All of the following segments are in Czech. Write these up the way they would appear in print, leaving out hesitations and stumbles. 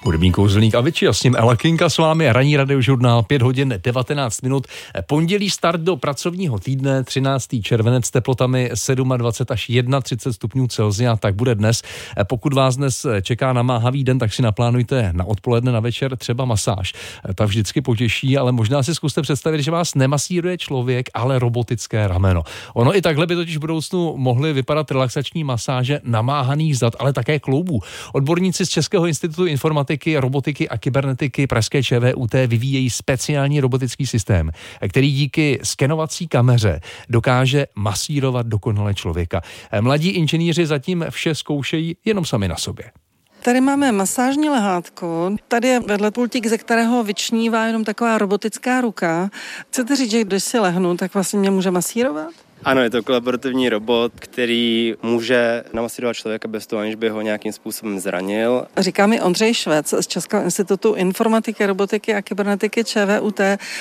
Hudební kouzelník Avicii a s ním Ella Kinga s vámi, ranní radiožurnál, 5 hodin 19 minut. Pondělí start do pracovního týdne, 13. červenec, teplotami 27 až 31 stupňů Celsia, tak bude dnes. Pokud vás dnes čeká namáhavý den, tak si naplánujte na odpoledne, na večer třeba masáž. Ta vždycky potěší, ale možná si zkuste představit, že vás nemasíruje člověk, ale robotické rameno. Ono i takhle by totiž v budoucnu mohly vypadat relaxační masáže namáhaných zad, ale také kloubů. Odborníci z Českého institutu informatiky, robotiky a kybernetiky pražské ČVUT vyvíjejí speciální robotický systém, který díky skenovací kameře dokáže masírovat dokonale člověka. Mladí inženýři zatím vše zkoušejí jenom sami na sobě. Tady máme masážní lehátko, tady je vedle pultík, ze kterého vyčnívá jenom taková robotická ruka. Chcete říct, že když si lehnu, tak vlastně mě může masírovat? Ano, je to kolaborativní robot, který může namasírovat člověka bez toho, aniž by ho nějakým způsobem zranil. Říká mi Ondřej Švec z Českého institutu informatiky, robotiky a kybernetiky ČVUT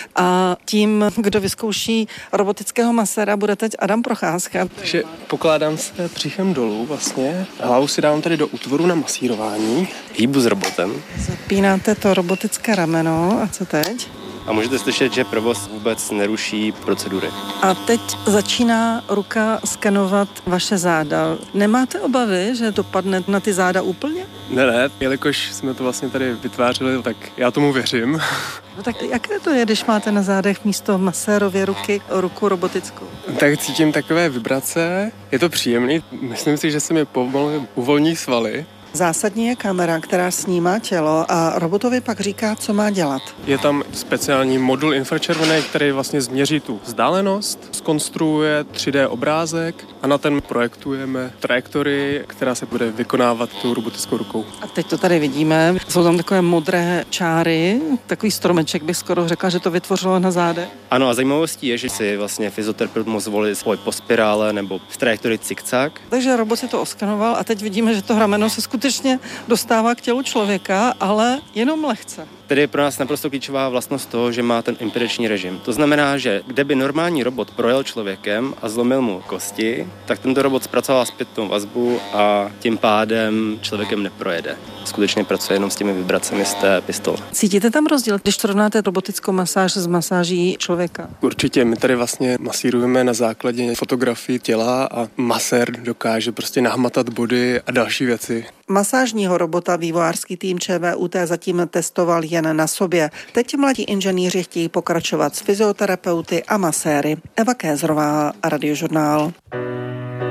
a tím, kdo vyzkouší robotického maséra, bude teď Adam Procházka. Takže pokládám se břichem dolů vlastně, hlavu si dávám tady do útvoru na masírování. Hýbu s robotem. Zapínáte to robotické rameno a co teď? A můžete slyšet, že provoz vůbec neruší procedury. A teď začíná ruka skenovat vaše záda. Nemáte obavy, že to padne na ty záda úplně? Ne, jelikož jsme to vlastně tady vytvářeli, tak já tomu věřím. No tak jaké to je, když máte na zádech místo masérově ruky ruku robotickou? Tak cítím takové vibrace, je to příjemný, myslím si, že se mi pomalu uvolní svaly. Zásadní je kamera, která snímá tělo a robotovi pak říká, co má dělat. Je tam speciální modul infračervený, který vlastně změří tu vzdálenost, zkonstruuje 3D obrázek a na ten projektujeme trajektorii, která se bude vykonávat tou robotickou rukou. A teď to tady vidíme, jsou tam takové modré čáry, takový stromeček bych skoro řekla, že to vytvořilo na zádech. Ano, a zajímavostí je, že si vlastně fyzioterapeut mohl zvolit spoj po spirále nebo v trajektorii zigzag. Takže robot si to oskanoval a teď vidíme, že to rameno se skutečně dostává k tělu člověka, ale jenom lehce. Tedy je pro nás naprosto klíčová vlastnost toho, že má ten imperační režim. To znamená, že kde by normální robot projel člověkem a zlomil mu kosti, tak tento robot zpracovává zpětnou vazbu a tím pádem člověkem neprojede. Skutečně pracuje jenom s těmi vibracemi z té pistole. Cítíte tam rozdíl, když srovnáte robotickou masáž s masáží člověka? Určitě, my tady vlastně masírujeme na základě fotografii těla a masér dokáže prostě nahmatat body a další věci. Masážního robota vývojářský tým ČVUT zatím testoval jen na sobě. Teď mladí inženýři chtějí pokračovat s fyzioterapeuty a maséry. Eva Kézrová, Radiožurnál.